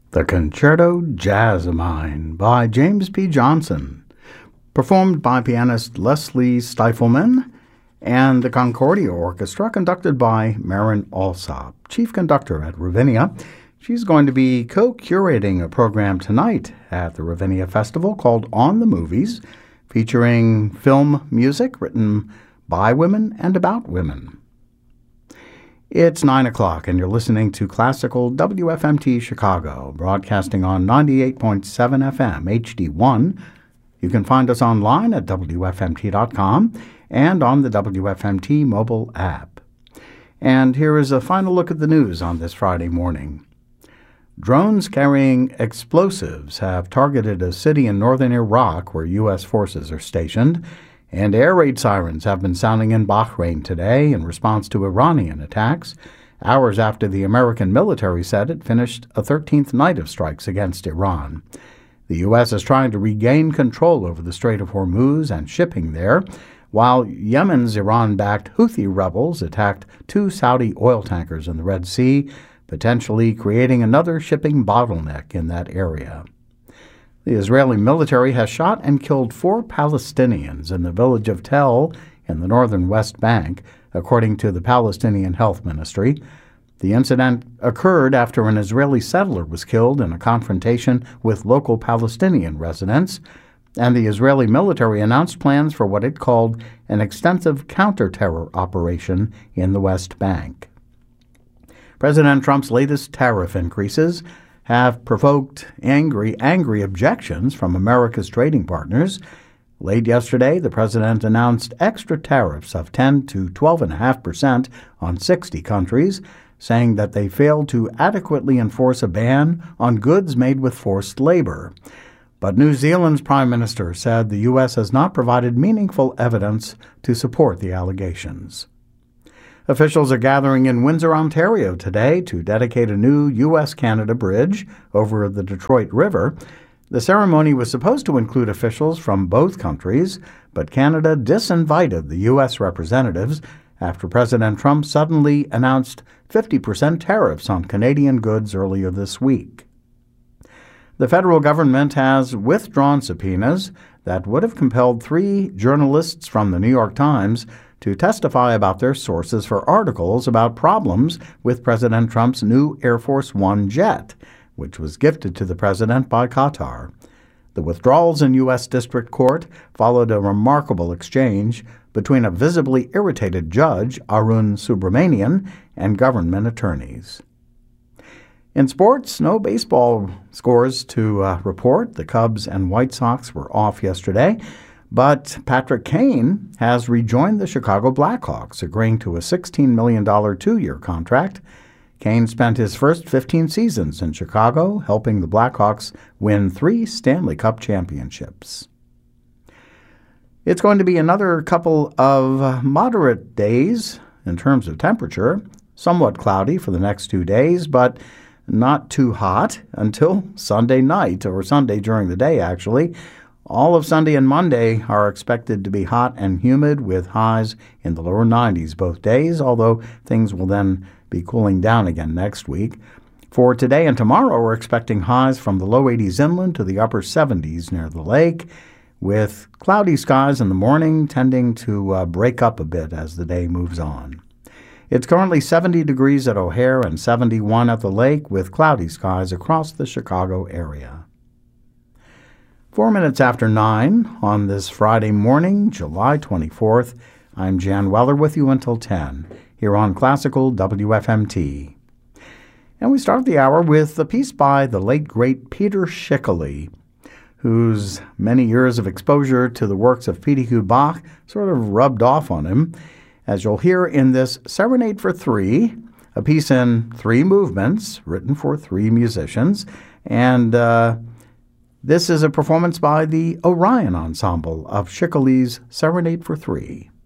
The Concerto Jasmine by James P. Johnson, performed by pianist Leslie Stifelman and the Concordia Orchestra, conducted by Marin Alsop, chief conductor at Ravinia. She's going to be co-curating a program tonight at the Ravinia Festival called On the Movies, featuring film music written by women and about women. It's 9 o'clock, and you're listening to Classical WFMT Chicago, broadcasting on 98.7 FM HD1. You can find us online at WFMT.com and on the WFMT mobile app. And here is a final look at the news on this Friday morning. Drones carrying explosives have targeted a city in northern Iraq where U.S. forces are stationed, and air raid sirens have been sounding in Bahrain today in response to Iranian attacks, hours after the American military said it finished a 13th night of strikes against Iran. The U.S. is trying to regain control over the Strait of Hormuz and shipping there, while Yemen's Iran-backed Houthi rebels attacked 2 Saudi oil tankers in the Red Sea, potentially creating another shipping bottleneck in that area. The Israeli military has shot and killed 4 Palestinians in the village of Tel in the northern West Bank, according to the Palestinian Health Ministry. The incident occurred after an Israeli settler was killed in a confrontation with local Palestinian residents, and the Israeli military announced plans for what it called an extensive counter-terror operation in the West Bank. President Trump's latest tariff increases have provoked angry objections from America's trading partners. Late yesterday, the president announced extra tariffs of 10 to 12.5% on 60 countries, saying that they failed to adequately enforce a ban on goods made with forced labor. But New Zealand's prime minister said the U.S. has not provided meaningful evidence to support the allegations. Officials are gathering in Windsor, Ontario today to dedicate a new U.S.-Canada bridge over the Detroit River. The ceremony was supposed to include officials from both countries, but Canada disinvited the U.S. representatives after President Trump suddenly announced 50% tariffs on Canadian goods earlier this week. The federal government has withdrawn subpoenas that would have compelled 3 journalists from the New York Times to testify about their sources for articles about problems with President Trump's new Air Force One jet, which was gifted to the president by Qatar. The withdrawals in U.S. District Court followed a remarkable exchange between a visibly irritated judge, Arun Subramanian, and government attorneys. In sports, no baseball scores to report. The Cubs and White Sox were off yesterday, but Patrick Kane has rejoined the Chicago Blackhawks, agreeing to a $16 million 2-year contract. Kane spent his first 15 seasons in Chicago, helping the Blackhawks win 3 Stanley Cup championships. It's going to be another couple of moderate days in terms of temperature, somewhat cloudy for the next 2 days, but not too hot until Sunday night, or Sunday during the day, actually. All of Sunday and Monday are expected to be hot and humid with highs in the lower 90s both days, although things will then be cooling down again next week. For today and tomorrow, we're expecting highs from the low 80s inland to the upper 70s near the lake, with cloudy skies in the morning tending to break up a bit as the day moves on. It's currently 70 degrees at O'Hare and 71 at the lake, with cloudy skies across the Chicago area. 4 minutes after 9 on this Friday morning, July 24th, I'm Jan Weller with you until 10, here on Classical WFMT. And we start the hour with a piece by the late, great Peter Schickele, whose many years of exposure to the works of Peter Hugh Bach sort of rubbed off on him, as you'll hear in this Serenade for 3, a piece in 3 movements, written for 3 musicians, and this is a performance by the Orion Ensemble of Schickele's Serenade for 3.